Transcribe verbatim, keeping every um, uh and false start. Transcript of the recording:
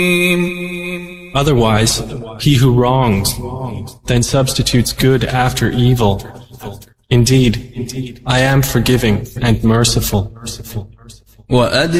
Otherwise, he who wrongs, then substitutes good after evil. Indeed, I am forgiving and merciful.